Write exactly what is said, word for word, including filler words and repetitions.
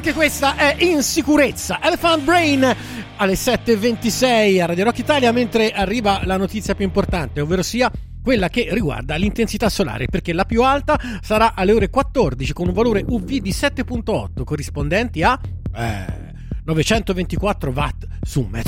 anche questa è in sicurezza. Elephant Brain alle sette e ventisei a Radio Rock Italia, mentre arriva la notizia più importante, ovvero sia quella che riguarda l'intensità solare, perché la più alta sarà alle ore quattordici con un valore U V di sette virgola otto corrispondenti a eh, novecentoventiquattro watt su un metro